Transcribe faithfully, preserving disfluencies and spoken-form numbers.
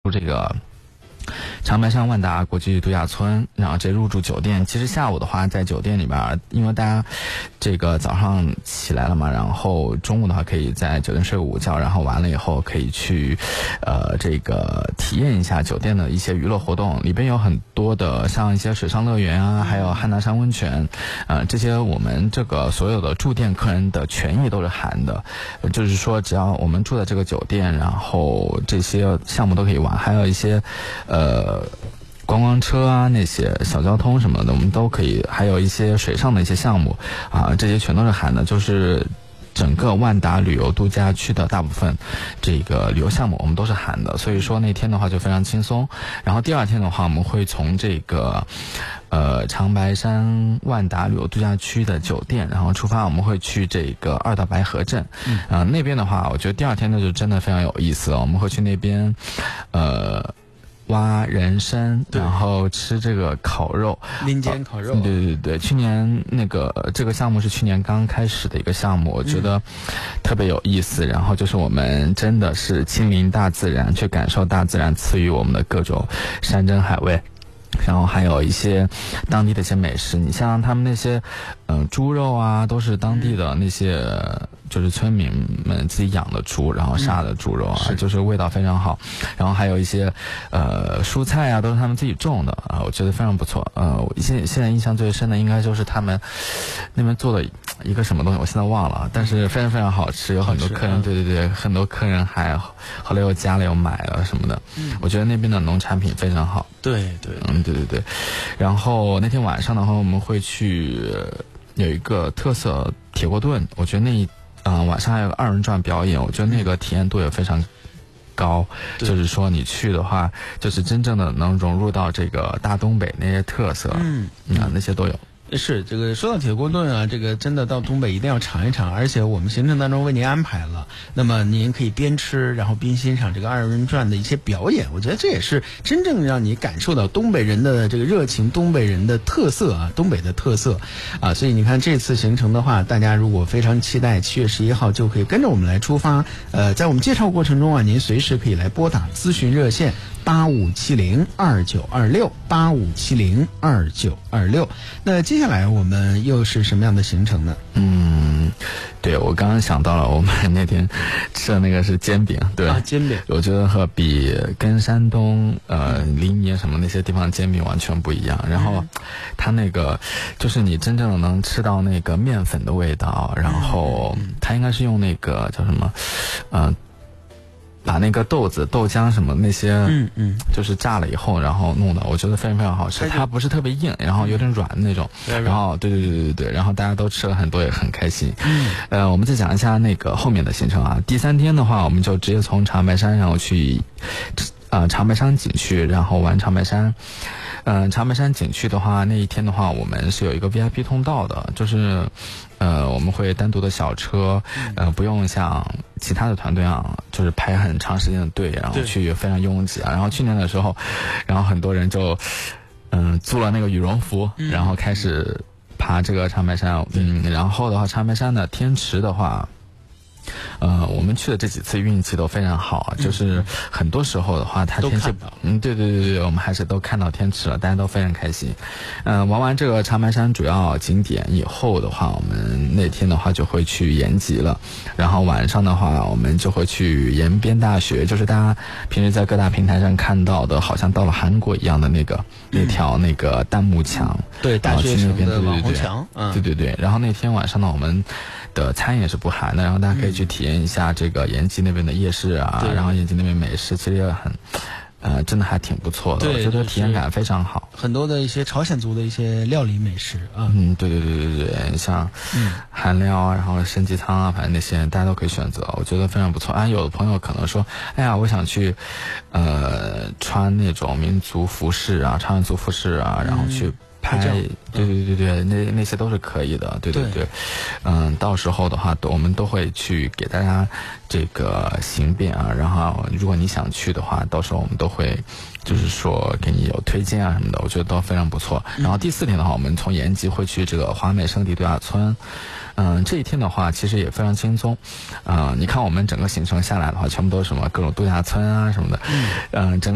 出这个长白山万达国际度假村，然后这入住酒店。其实下午的话，在酒店里边，因为大家这个早上起来了嘛，然后中午的话可以在酒店睡午觉，然后完了以后可以去，呃，这个体验一下酒店的一些娱乐活动。里边有很多的像一些水上乐园啊，还有汉拿山温泉，呃，这些我们这个所有的住店客人的权益都是含的，就是说只要我们住在这个酒店，然后这些项目都可以玩，还有一些，呃。观光车啊，那些小交通什么的，我们都可以，还有一些水上的一些项目啊，这些全都是含的，就是整个万达旅游度假区的大部分这个旅游项目我们都是含的，所以说那天的话就非常轻松。然后第二天的话，我们会从这个呃长白山万达旅游度假区的酒店，然后出发，我们会去这个二岛白河镇。嗯，呃，那边的话，我觉得第二天呢就真的非常有意思了，我们会去那边，呃。挖人参，然后吃这个烤肉， 林间烤肉、啊。 对对对，去年那个这个项目是去年刚开始的一个项目，我觉得特别有意思。嗯、然后就是我们真的是亲临大自然，去感受大自然赐予我们的各种山珍海味。然后还有一些当地的一些美食，你像他们那些，嗯、呃，猪肉啊，都是当地的那些，就是村民们自己养的猪，然后杀的猪肉啊，嗯、就是味道非常好。然后还有一些，呃，蔬菜啊，都是他们自己种的啊，我觉得非常不错。呃，我现现在印象最深的应该就是他们那边做的一个什么东西，我现在忘了，但是非常非常好吃，有很多客人，啊、对对对，很多客人还后来又加了又买了什么的。嗯，我觉得那边的农产品非常好。 对对， 嗯，对对对。然后那天晚上的话，我们会去有一个特色铁锅炖，我觉得那嗯、呃、晚上还有个二人转表演，我觉得那个体验度也非常高。就是说你去的话，就是真正的能融入到这个大东北那些特色，嗯啊那些都有。 是这个说到铁锅炖啊，这个真的到东北一定要尝一尝，而且我们行程当中为您安排了，那么您可以边吃然后边欣赏这个二人转的一些表演，我觉得这也是真正让你感受到东北人的这个热情，东北人的特色啊，东北的特色啊，所以你看这次行程的话，大家如果非常期待，七月十一号就可以跟着我们来出发。呃，在我们介绍过程中啊，您随时可以来拨打咨询热线八五七零二九二六八五七零二九二六。那接下来我们又是什么样的行程呢？ 嗯，对，我刚刚想到了，我们那天吃的那个是煎饼，对， 啊，煎饼， 我觉得和比跟山东呃临沂什么那些地方煎饼完全不一样。然后它那个就是你真正的能吃到那个面粉的味道，然后它应该是用那个叫什么，呃。把那个豆子、豆浆什么那些，嗯嗯，就是炸了以后，然后弄的，我觉得非常非常好吃。它不是特别硬，然后有点软的那种。然后，对对对对对对，然后大家都吃了很多，也很开心。嗯，呃，我们再讲一下那个后面的行程啊。第三天的话，我们就直接从长白山然后去，呃，长白山景区，然后玩长白山。嗯、呃，长白山景区的话，那一天的话，我们是有一个 V I P 通道的，就是，呃，我们会单独的小车，呃，不用像其他的团队啊，就是排很长时间的队，然后去非常拥挤啊。然后去年的时候，然后很多人就，嗯、呃，租了那个羽绒服，然后开始爬这个长白山。嗯，然后的话，长白山的天池的话。呃，我们去的这几次运气都非常好，嗯、就是很多时候的话，它天气，嗯，对对对对，我们还是都看到天池了，大家都非常开心。嗯、呃，玩完这个长白山主要景点以后的话，我们那天的话就会去延吉了，然后晚上的话，我们就会去延边大学，就是大家平时在各大平台上看到的，好像到了韩国一样的那个、嗯、那条那个弹幕墙， 对，大学城的网红墙， 嗯，对对对。然后那天晚上呢，我们的餐也是不含的，然后大家可以去体验一下这个延吉那边的夜市啊，然后延吉那边美食，其实也很，呃，真的还挺不错的，我觉得体验感非常好。 很多的一些朝鲜族的一些料理美食啊， 嗯，对对对对对，像韩料啊，然后参鸡汤啊，反正那些大家都可以选择，我觉得非常不错。啊，有的朋友可能说，哎呀，我想去，呃，穿那种民族服饰啊，朝鲜族服饰啊，然后去。拍，对对对对，那那些都是可以的，对对对，嗯，到时候的话，我们都会去给大家这个行便啊，然后如果你想去的话，到时候我们都会就是说给你有推荐啊什么的，我觉得都非常不错。然后第四天的话，我们从延吉会去这个华美圣地度假村，嗯，这一天的话其实也非常轻松，嗯，你看我们整个行程下来的话，全部都是什么各种度假村啊什么的，嗯，整。